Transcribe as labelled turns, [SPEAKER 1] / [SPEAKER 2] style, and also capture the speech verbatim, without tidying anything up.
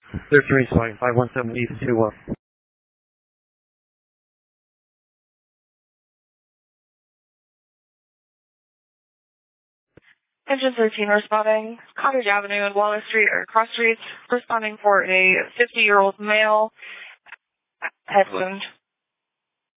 [SPEAKER 1] thirteen responding, five one seven East two one.
[SPEAKER 2] Engine thirteen responding, Cottage Avenue and Waller Street or Cross Streets, responding for a fifty-year-old male head wound.